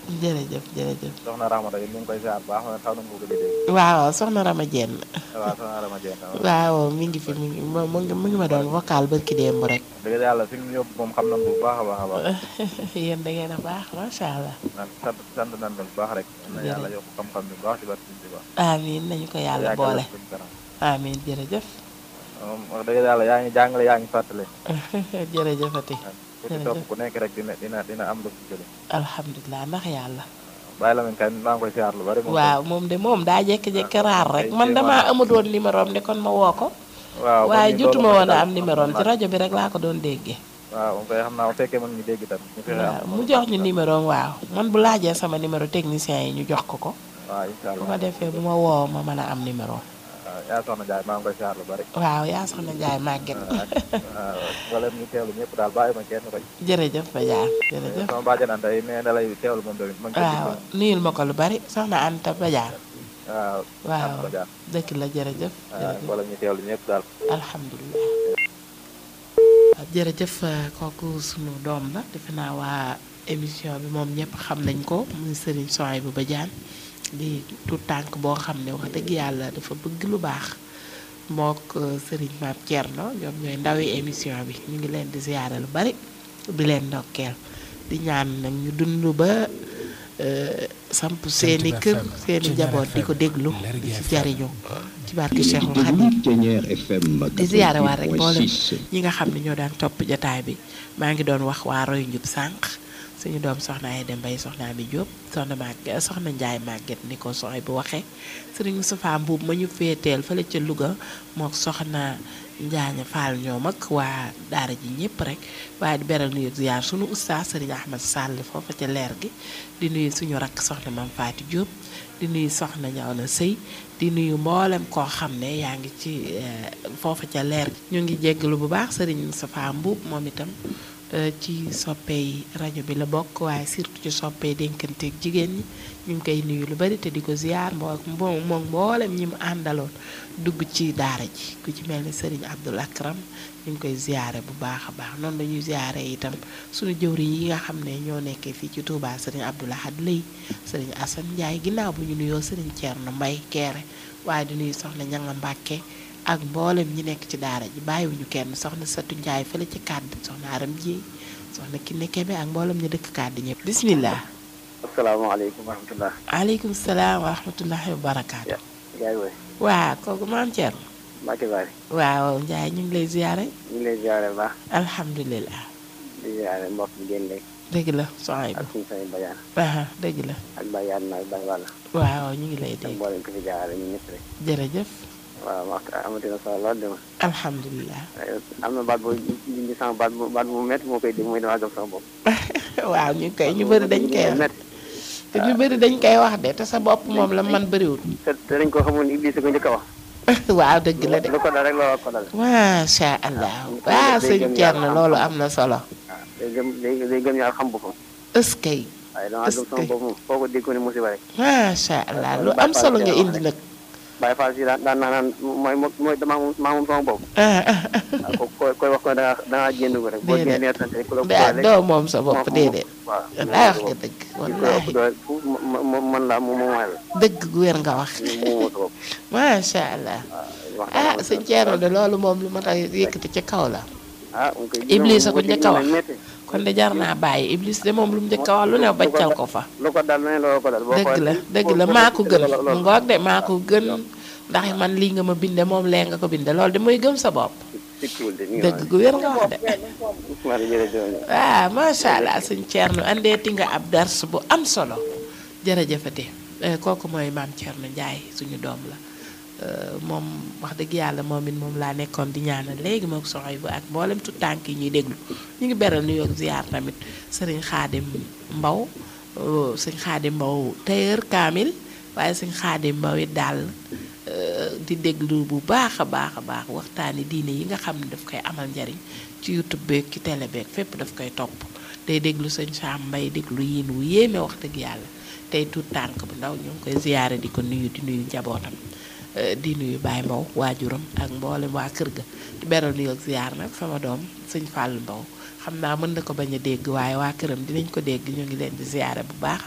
jërëjëf jërëjëf. soxna Ramata yi ñu ngi koy ziar bu baax ma taw na mu ko gëj a dégg. waaw soxna Rama Dieng. waaw soxna Rama Dieng waaw. waaw mi ngi fi mi ngi ma doon vocal barki démb rek. dëgg yàlla fi mu yóbbu moom xam nañ bu baax a baax a baax. yéen da ngeen a baax macha allah. sant nañ bu baax rek. na yàlla yokk xam-xam bi bu baax ci barke bi baax. amiin nañu ko yàlla boole. amiin jërëjëf. wax dëgg yàlla yaa ngi jàngale yaa ngi fàttali. jërëjëfati. ku ci topp ku nekk rek dina am lu ci jële. alhamdulilah ndax yàlla. bàyyi la kay maa ngi koy siyaar lu bari. waaw moom daa jékki-jékki raar rek man damaa amutoon numéro am ne kon ma woo ko. waaw waaye jotuma woon a am numéro am ci rajo bi rek laa ko doon déggee. waaw moom kay xam naa bu fekkee mën ñu dégg tam. waaw mu jox ñu numéro am waaw man bu laajee sama numéro technicien yi ñu jox ko. waaw incha allah bu ko defee bu ma woo ma mën a am numéro am. waaw yaa soxna Ndiaye maa ngi koy siyaar lu bari. waaw yaa soxna Ndiaye màgget. waaw wala ñu teewlu ñëpp daal bàyyi ma kenn rek. jërëjëf Badiane jërëjëf. sama bàjjen Anta yi nee na lay teewlu moom tamit. waaw nuyul ma ko lu bari soxna Anta Badiane. waaw dëkk la jërëjëf. wala ñu teewlu ñëpp daal. alhamdulilah. jërëjëf kooku sunu doom la defe naa waa émission bi moom ñëpp xam nañ ko muy Serigne Souhaïbou Badiane di tout tànk boo xam ne wax dëgg yàlla dafa bëgg lu baax mook Serigne Mame Thierno ñoom ñooy ndawi émission bi ñu ngi leen di ziyaare lu bari di leen ndokkeel di ñaan nag ñu dund ba samp seeni kër seeni njaboot di ko déglu di ci jariñu ci barke Cheikhul Khadim di ziyaare waa rek mboolem ñi nga xam ne ñoo daan topp jataay bi maa ngi doon wax waa royu njub sànq suñu doom soxna ay dem bay soxna Ami Diop soxna Njaay màgget ni ko soxay bu waxee sëriñ Moustapha Mbuub ma ñu féeteel fële ca Louga mook soxna Njaaña Fall ñoom ak waa daara ji ñëpp rek waaye di beral nuyu ziar suñu oustaz sëriñ Ahmad Sall foofa ca leer gi di nuyu suñu rakk soxna Mam Faati Diop di nuyu soxna ñaw na sëy di nuyu mboolem koo xam ne yaa ngi ci foofa ca leer gi ñu ngi jéggalu bu baax sëriñ Moustapha Mbuub moom itam ci soppey rajo bi la bokk waaye surtout ci soppey dénkanteeg jigéen ñi ñu ngi koy nuyu lu bari te di ko ziar moom mboolem ñi mu àndaloon dugg ci daara ji ku ci mel ni Serigne Abdoul Akram ñu ngi koy ziare bu baax a baax noonu lañuy ziare itam suñu jëwriñ yi nga xam ne ñoo nekkee fii ci Touba Serigne Abdoul Ahad Lay Serigne Assane Ndiaye ginnaaw bu ñu nuyoo Serigne Thierno Mbaye Kéré waaye di nuyu soxna Ñanga Mbàkke ak mboolem ñi nekk ci daara ji bàyyiwuñu kenn soxna Satu Njaay fële ci kàdd soxna Aram ji soxna Kiné Kébé ak mboolem ñu dëkk kàdd ñëpp bismillah. asalaamaaleykum wa rahmatulah. aleykum salaam wa rahmatullahi wa barakaatu. yaay woy. waaw kooku maam Thierno. Mbacke Bari. waaw Ndiaye ñu ngi lay ziare. ñu ngi lay ziare bu baax. alhamdulilah. di ziare mbokk mi génn léegi. dëgg la Souhaïbou. ak suñu say Badiane. dëgg la. ak Badiane naag Baye Walla. waaw ñu ngi lay dégg. ak mboolem ko fi jaarale ñun ñëpp rek. jërëjëf. waaw waxtaan amati na solo lool de ma. alhamdulilah. am na baat boo indi sama baat bu métti moo koy dégg mooy damaa gëm sama bopp. waaw ñu bëri dañ koy wax te ñu bëri dañ koy wax de te sa bopp moom la man bëriwul. te dañ ko xamoon Iblis ko njëkk a wax. waaw dëgg la de. lu ko dal rek looloo ko dal. macha allah waaw sëñ Thierno loolu am na solo. day gëm yàlla xam boppam. ëskay. waaye damaa gëm sama bopp moom foo ko dégg ko ne musiba rek. macha allah lu am solo nga indi nag. Baye Fall si daan naan mooy damaa moom sama bopp. waaw koy wax ko dangaa jënd ko rek. boo génnee sant rek ku la ko doo moom sa bopp déedéet. waaw daa wax nga dëgg. wallaahi man la moom mooy la. dëgg gu wér nga wax. macha allah. sëñ Thierno de loolu moom lu ma tax yëkkati ci kaw la. Iblis a ko njëkk a wax kon de jar naa bàyyi Iblis de moom lu mu njëkk a wax lu ne baccal ko fa. lu ko dal ne loolu ko dal. dëgg la maa ko gën mu ngoog de maa ko gën ndax man lii nga ma binde moom lee nga ko binde loolu de mooy gëm sa bopp. dëgg gu wér nga wax de. waaw macha allah sëñ Thierno andeeti nga ab dars bu am solo jërëjëfate kooku mooy maam Thierno Ndiaye suñu doom la. moom wax dëgg yàlla moom it moom laa nekkoon di ñaanal léegi moom Souhaïbou ak mboolem tu tànk yi ñuy déglu ñu ngi beral nuyoo ak ziar tamit sëriñ Xaadim Mbaw sëñ Xaadim Mbaw tailleur kaamil waaye sëñ Xaadim Mbaw it daal di déglu bu baax a baax waxtaani diine yi nga xam ne daf koy amal njariñ ci YouTube beeg ci télé beeg fépp daf koy topp day déglu sëñ Sam Mbay déglu yiin wu yéeme wax dëgg yàlla tey tu tànk bu ndaw ñu ngi koy ziyaare di ko nuyu di nuyu njabootam di nuyu Baye Mbow waajuram ak mboolem waa kër ga di beral nuyu ak ziar nag sama doom sëñ Fall Mbow xam naa mën na ko bañ a dégg waaye waa këram dinañ ko dégg ñu ngi leen di ziare bu baax